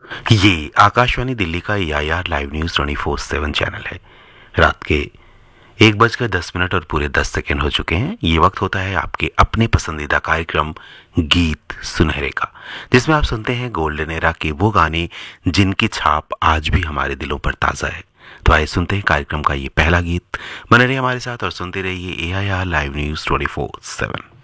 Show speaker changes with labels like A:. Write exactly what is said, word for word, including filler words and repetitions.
A: ये आकाशवाणी दिल्ली का यायार live news twenty four seven channel है। रात के एक बजकर दस मिनट और पूरे दस सेकेंड हो चुके हैं। ये वक्त होता है आपके अपने पसंदीदा कार्यक्रम गीत सुनहरे का, जिसमें आप सुनते हैं गोल्डन एरा के वो गाने जिनकी छाप आज भी हमारे दिलों पर ताज़ा है। तो आइए सुनते हैं कार्यक्रम का ये पहला गीत। बने रहिए हमारे साथ और सुनते रहिए ए I R live news twenty four seven.